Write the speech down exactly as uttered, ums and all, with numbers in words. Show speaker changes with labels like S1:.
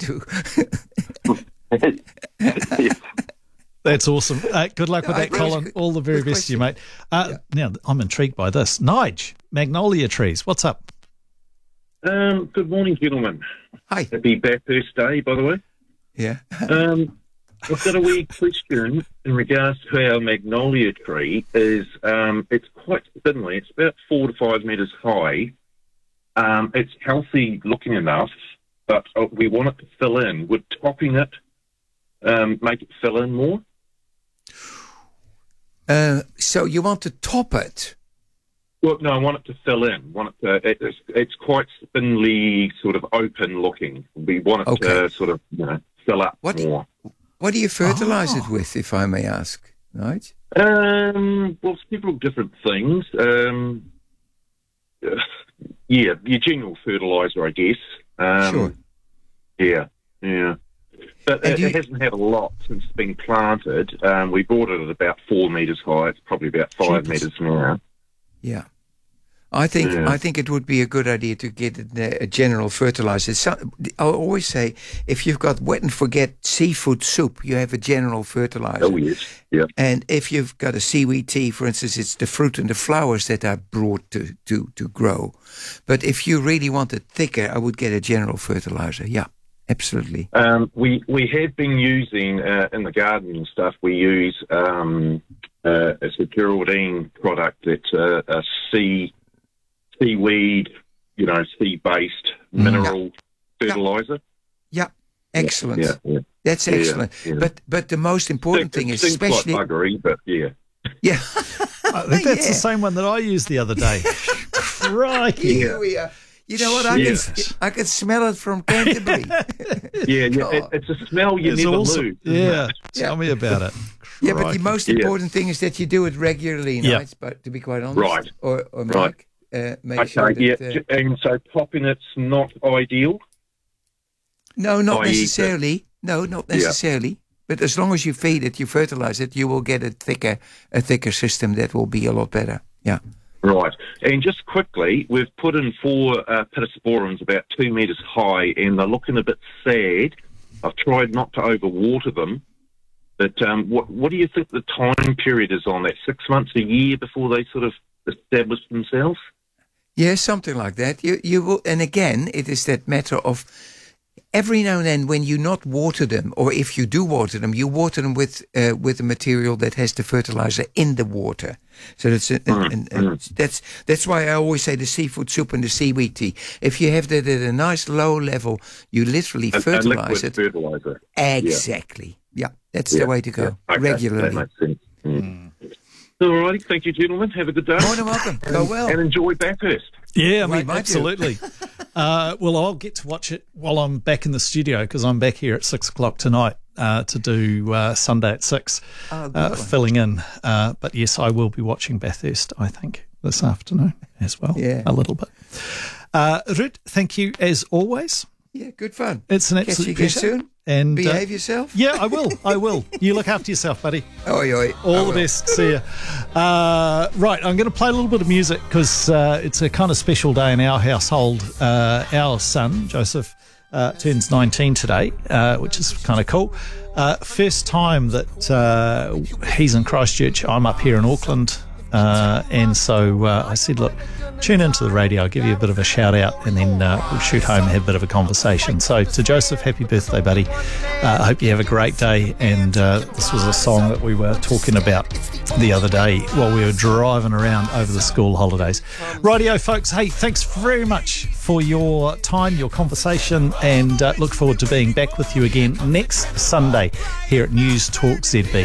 S1: do.
S2: That's awesome. Uh, good luck with
S1: No,
S2: that,
S1: I-
S2: Colin.
S1: good-
S2: All the very
S1: good
S2: best to you,
S1: question.
S2: mate. Uh, Now, I'm intrigued by this. Nige, magnolia trees. What's up?
S3: Um, good morning, gentlemen.
S1: Hi.
S3: Happy Bathurst Day, by the way.
S1: Yeah.
S3: Um, I've got a wee question in regards to our magnolia tree. Is um, it's quite thinly. It's about four to five metres high. Um, it's healthy looking enough, but uh, we want it to fill in. Would topping it um, make it fill in more?
S1: Uh, so you want to top it?
S3: Well, no, I want it to fill in. Want it to, it, it's, it's quite thinly sort of open looking. We want it
S1: Okay.
S3: to sort of, you know, fill up
S1: What do
S3: more.
S1: What do you fertilize
S2: Oh.
S1: it with, if I may ask? Right?
S3: Um, well, several different things. Um, uh, yeah, your general fertiliser, I guess. Um,
S1: Sure.
S3: Yeah, yeah. But
S1: And
S3: it,
S1: do you-
S3: it hasn't had a lot since it's been planted. Um, we bought it at about four metres high. It's probably about five
S1: Jeepers.
S3: metres now.
S1: Yeah. I think
S3: Yeah.
S1: I think it would be a good idea to get a, a general fertilizer. So, I always say, if you've got wet and forget seafood soup, you have a general fertilizer.
S3: Oh, yes. Yeah.
S1: And if you've got a seaweed tea, for instance, it's the fruit and the flowers that are brought to, to, to grow. But if you really want it thicker, I would get a general fertilizer. Yeah, absolutely.
S3: Um, we we have been using uh, in the garden and stuff. We use um, uh, it's a Geraldine product. It's a, a sea seaweed, you know, sea based mineral fertilizer.
S1: Yeah, excellent.
S3: Yeah, yeah.
S1: That's
S3: Yeah,
S1: excellent.
S3: yeah.
S1: But but the most important
S3: It
S1: thing is
S3: seems
S1: especially
S3: quite buggery, but yeah.
S1: yeah.
S2: I think that's
S1: Yeah.
S2: the same one that I used the other day. Crikey.
S1: Here we are. You know what? I
S2: Jesus.
S1: can I can smell it from Canterbury.
S3: Yeah, yeah. It,
S1: God.
S3: it's a smell you
S2: It's
S3: never
S2: awesome.
S3: lose.
S2: Yeah.
S1: Yeah.
S2: Tell me about it.
S1: Yeah, but the
S2: Crikey.
S1: most
S3: Yeah.
S1: important thing is that you do it regularly,
S2: Yeah.
S1: right? But to be quite honest,
S3: Right.
S1: Or, or
S3: Right.
S1: Mike, uh, make
S3: Okay,
S1: sure that
S3: yeah.
S1: uh,
S3: And so popping it's not ideal.
S1: no, not
S3: I eat it.
S1: necessarily. No, not
S3: Yeah.
S1: necessarily. But as long as you feed it, you fertilize it, you will get a thicker, a thicker system that will be a lot better. Yeah.
S3: Right. And just quickly, we've put in four uh, pittosporums about two metres high, and they're looking a bit sad. I've tried not to overwater them. But um, what, what do you think the time period is on that? Six months, a year before they sort of establish themselves?
S1: Yeah, something like that. You you will, and again, it is that matter of every now and then when you not water them, or if you do water them, you water them with uh, with a material that has the fertilizer in the water. So that's a,
S3: Mm,
S1: and, and that's that's why I always say the seafood soup and the seaweed tea. If you have that at a nice low level, you literally
S3: A, a
S1: fertilize
S3: liquid
S1: it.
S3: fertilizer.
S1: Exactly. Yeah, that's
S3: Yeah,
S1: the way to go.
S3: yeah. Okay,
S1: Regularly.
S3: That makes sense. Mm. All righty. Thank you, gentlemen. Have a good day.
S1: More than welcome. Go well.
S3: And enjoy Bathurst.
S2: Yeah, I
S1: We
S2: mean,
S1: might do.
S2: absolutely. uh, well, I'll get to watch it while I'm back in the studio because I'm back here at six o'clock tonight uh, to do uh, Sunday at six,
S1: Oh, good
S2: uh,
S1: one.
S2: filling in. Uh, but yes, I will be watching Bathurst, I think, this afternoon as well.
S1: Yeah.
S2: A little bit. Uh, Ruth, thank you as always.
S1: Yeah, good fun.
S2: It's an
S1: Catch
S2: absolute
S1: you again
S2: pleasure.
S1: soon.
S2: And uh,
S1: Behave yourself.
S2: yeah, I will. I will. You look after yourself, buddy.
S1: Oi, oi.
S2: All
S1: I
S2: the
S1: will.
S2: best. See ya. Uh, right, I'm going to play a little bit of music because uh, it's a kind of special day in our household. Uh, our son, Joseph, uh, turns nineteen today, uh, which is kind of cool. Uh, first time that uh, he's in Christchurch. I'm up here in Auckland. Uh, and so uh, I said, look, tune into the radio, I'll give you a bit of a shout out, and then uh, we'll shoot home and have a bit of a conversation. So to Joseph, happy birthday, buddy. Uh, I hope you have a great day. And uh, this was a song that we were talking about the other day while we were driving around over the school holidays. Radio, folks, hey, thanks very much for your time, your conversation, and uh, look forward to being back with you again next Sunday here at News Talk Z B.